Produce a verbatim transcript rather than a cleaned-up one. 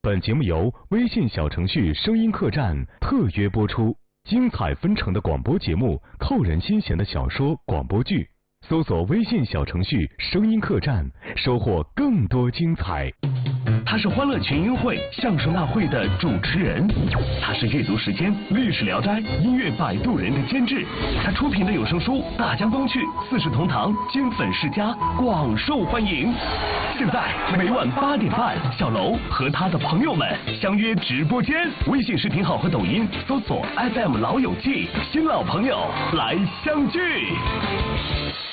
本节目由微信小程序声音客栈特约播出，精彩纷呈的广播节目，扣人心弦的小说广播剧，搜索微信小程序声音客栈，收获更多精彩。 他是欢乐群英会相声大会的主持人，他是阅读时间历史聊斋音乐摆渡人的监制，他出品的有声书《大江东去》《四世同堂》金粉世家广受欢迎。现在每晚八点半，小楼和他的朋友们相约直播间，微信视频号和抖音搜索 F M 老友记，新老朋友来相聚。